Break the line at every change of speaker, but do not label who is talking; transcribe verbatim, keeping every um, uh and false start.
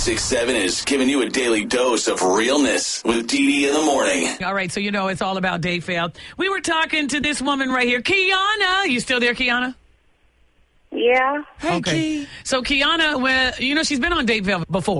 six seven is giving you a daily dose of realness with Dee Dee in the morning.
All right, so you know it's all about date fail. We were talking to this woman right here, Kiana. You still there, Kiana?
Yeah.
Hey, okay. Key. So Kiana, well, you know, she's been on date fail before.